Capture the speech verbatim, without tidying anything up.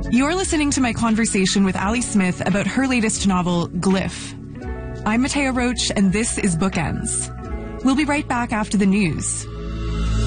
You're listening to my conversation with Ali Smith about her latest novel, Glyph. I'm Matea Roach, and this is Bookends. We'll be right back after the news.